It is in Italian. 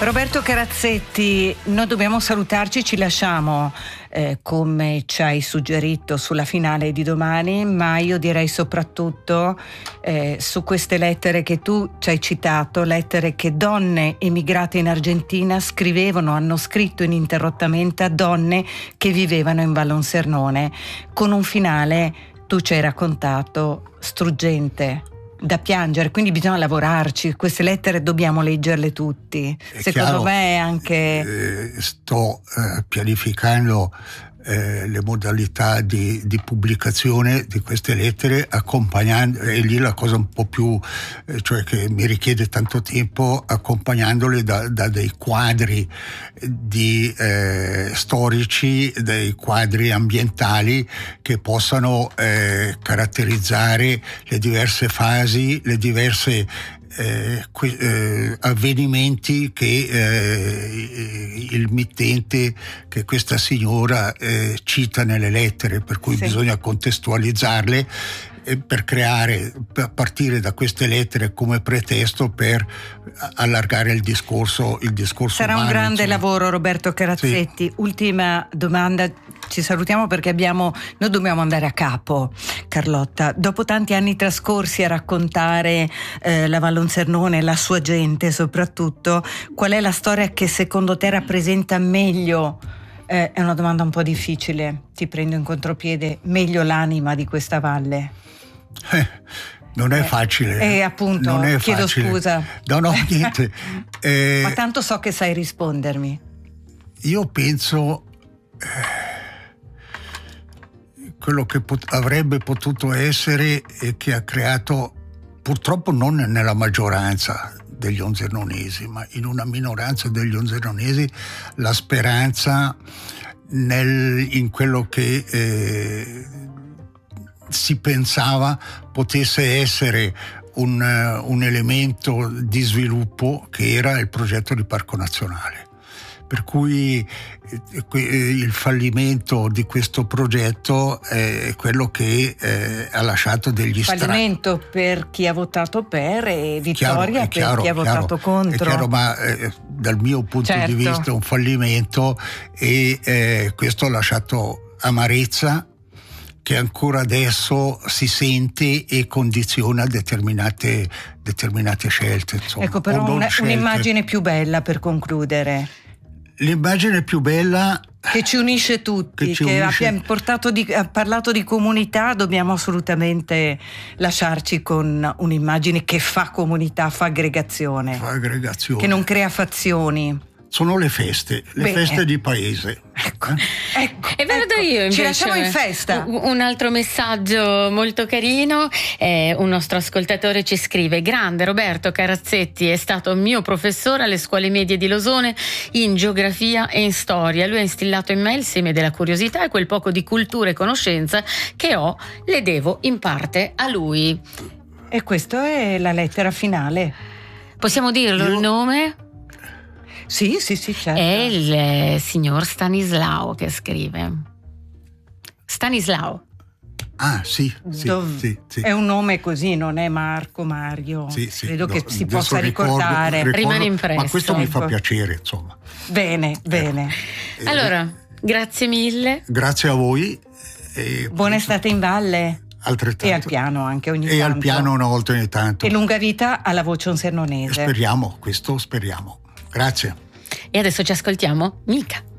Roberto Carazzetti, noi dobbiamo salutarci, ci lasciamo come ci hai suggerito sulla finale di domani, ma io direi soprattutto su queste lettere che tu ci hai citato, lettere che donne emigrate in Argentina hanno scritto ininterrottamente a donne che vivevano in Vallonsernone, con un finale, tu ci hai raccontato, struggente, da piangere, quindi bisogna lavorarci, queste lettere dobbiamo leggerle tutti. Secondo me anche sto pianificando le modalità di pubblicazione di queste lettere, accompagnando, e lì la cosa un po' più cioè che mi richiede tanto tempo, accompagnandole da dei quadri storici, dei quadri ambientali che possano caratterizzare le diverse fasi, le diverse avvenimenti che il mittente, che questa signora cita nelle lettere, per cui sì, bisogna contestualizzarle per creare, a partire da queste lettere, come pretesto per allargare il discorso sarà umano, un grande insomma. lavoro, Roberto Carazzetti. Sì. Ultima domanda, ci salutiamo perché noi dobbiamo andare a capo. Carlotta, dopo tanti anni trascorsi a raccontare la Vallonsernone, la sua gente soprattutto, qual è la storia che secondo te rappresenta meglio, è una domanda un po' difficile, ti prendo in contropiede, meglio l'anima di questa valle? Non è facile. Appunto, non è chiedo facile. Scusa. No, niente. Ma tanto so che sai rispondermi. Io penso quello che avrebbe potuto essere e che ha creato, purtroppo non nella maggioranza degli onzernonesi, ma in una minoranza degli onzernonesi, la speranza in quello che si pensava potesse essere un elemento di sviluppo, che era il progetto di Parco Nazionale. Per cui il fallimento di questo progetto è quello che ha lasciato degli fallimento per chi ha votato per e vittoria per chi ha votato contro. È chiaro, ma dal mio punto di vista è un fallimento, e questo ha lasciato amarezza che ancora adesso si sente e condiziona determinate scelte. Insomma. Ecco, però un'immagine più bella per concludere. L'immagine più bella che ci unisce tutti, ha parlato di comunità, dobbiamo assolutamente lasciarci con un'immagine che fa comunità, fa aggregazione, che non crea fazioni. Sono le feste di paese. Ecco. E ve lo do io invece. Ci lasciamo in festa. Un altro messaggio molto carino. Un nostro ascoltatore ci scrive: grande Roberto Carazzetti, è stato mio professore alle scuole medie di Losone in geografia e in storia. Lui ha instillato in me il seme della curiosità, e quel poco di cultura e conoscenza che ho le devo in parte a lui. E questa è la lettera finale. Possiamo dirlo il nome? Sì, certo. È il signor Stanislao che scrive. Stanislao. Ah, sì. È un nome così, non è Marco, Mario. Sì, credo che si possa ricordare. Rimane impresso. Ma questo mi fa piacere, insomma. Bene. Allora, grazie mille. Grazie a voi. Buona estate in valle. Altrettanto. E al piano anche ogni tanto. E al piano una volta ogni tanto. E lunga vita alla voce onsernonese. Speriamo. Grazie. E adesso ci ascoltiamo Mica.